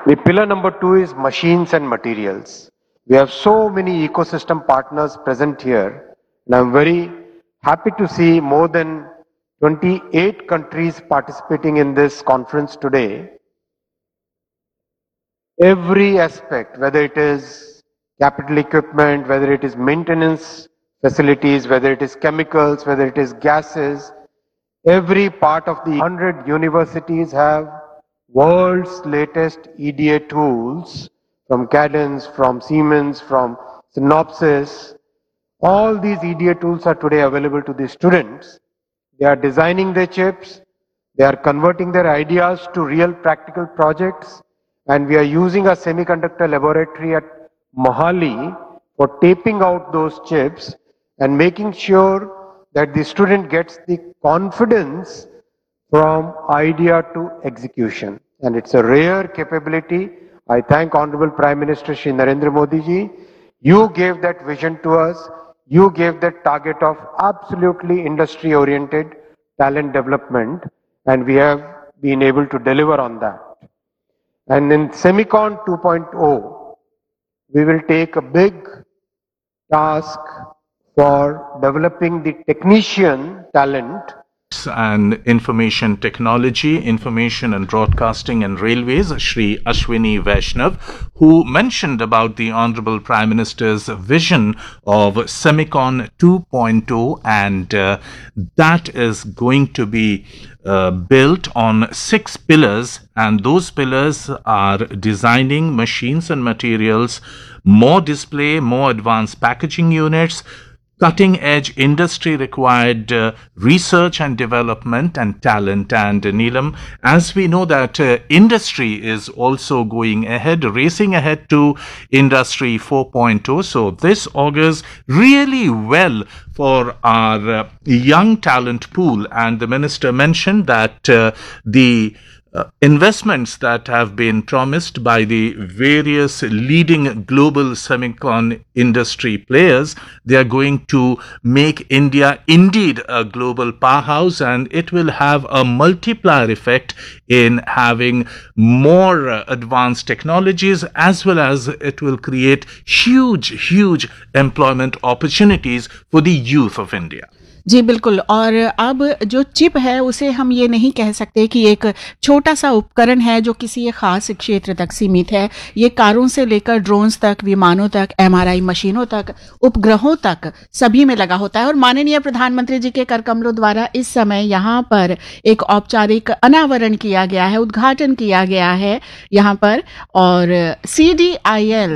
The pillar number 2 is machines and materials. We have so many ecosystem partners present here, and I'm very happy to see more than 28 countries participating in this conference today. Every aspect, whether it is capital equipment, whether it is maintenance facilities, whether it is chemicals, whether it is gases, every part of the 100 universities have world's latest EDA tools from Cadence, from Siemens, from Synopsys. All these EDA tools are today available to the students. They are designing their chips, they are converting their ideas to real practical projects, and we are using a semiconductor laboratory at Mohali for taping out those chips and making sure that the student gets the confidence from idea to execution. And it's a rare capability. I thank Honorable Prime Minister Shri Narendra Modi ji. You gave that vision to us. You gave that target of absolutely industry-oriented talent development, and we have been able to deliver on that. And in Semicon 2.0, we will take a big task for developing the technician talent and information technology, information and broadcasting and railways, Shri Ashwini Vaishnav, who mentioned about the Honorable Prime Minister's vision of Semicon 2.0, and that is going to be built on 6 pillars, and those pillars are designing machines and materials, more display, more advanced packaging units, cutting edge industry required research and development, and talent. And Neelam, as we know that industry is also going ahead, racing ahead to industry 4.0, so this augurs really well for our young talent pool. And the minister mentioned that the investments that have been promised by the various leading global semicon industry players, they are going to make India indeed a global powerhouse, and it will have a multiplier effect in having more advanced technologies, as well as it will create huge employment opportunities for the youth of India. जी बिल्कुल। और अब जो chip है उसे हम ये नहीं कह सकते कि एक छोटा सा उपकरण है जो किसी एक खास क्षेत्र तक सीमित है। ये कारों से लेकर ड्रोन्स तक, विमानों तक, MRI मशीनों तक, उपग्रहों तक सभी में लगा होता है। और माननीय प्रधानमंत्री जी के कर कमलों द्वारा इस समय यहाँ पर एक औपचारिक अनावरण किया गया है, उद्घाटन किया गया है यहाँ पर। और CDIL